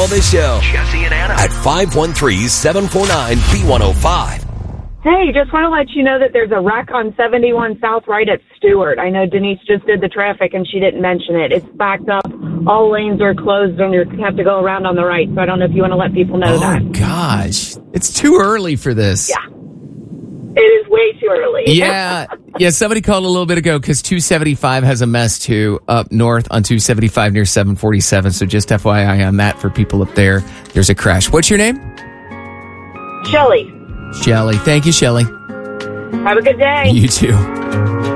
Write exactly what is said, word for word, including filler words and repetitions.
Call the show, Jesse and Anna, at five one three, seven four nine, B one oh five. Hey, just want to let you know that there's a wreck on seventy-one South right at Stewart. I know Denise just did the traffic and she didn't mention it. It's backed up. All lanes are closed and you have to go around on the right. So I don't know if you want to let people know oh, that. Oh, gosh. It's too early for this. Yeah. It is way too early. Yeah. Yeah, somebody called a little bit ago because two seventy-five has a mess, too, up north on two seventy-five near seven forty-seven. So just F Y I on that for people up there. There's a crash. What's your name? Shelly. Shelly. Thank you, Shelly. Have a good day. You too.